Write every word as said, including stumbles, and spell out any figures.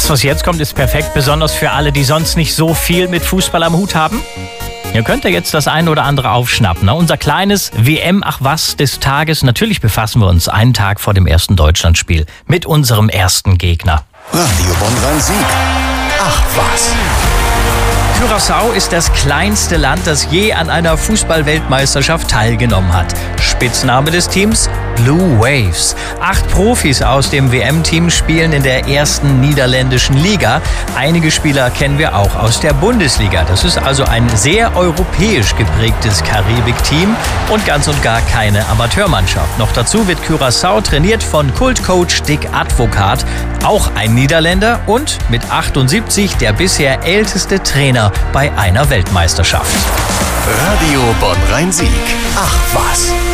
Das, was jetzt kommt, ist perfekt, besonders für alle, die sonst nicht so viel mit Fußball am Hut haben. Ihr könnt ja jetzt das eine oder andere aufschnappen. Unser kleines W M-Ach-was des Tages. Natürlich befassen wir uns einen Tag vor dem ersten Deutschlandspiel mit unserem ersten Gegner. Radio Bonn-Rhein-Sieg. Ach was. Curaçao ist das kleinste Land, das je an einer Fußball-Weltmeisterschaft teilgenommen hat. Spitzname des Teams? Blue Waves. Acht Profis aus dem W M-Team spielen in der ersten niederländischen Liga. Einige Spieler kennen wir auch aus der Bundesliga. Das ist also ein sehr europäisch geprägtes Karibik-Team und ganz und gar keine Amateurmannschaft. Noch dazu wird Curaçao trainiert von Kultcoach Dick Advocaat, auch ein Niederländer und mit achtundsiebzig der bisher älteste Trainer bei einer Weltmeisterschaft. Radio Bonn-Rhein-Sieg. Ach was.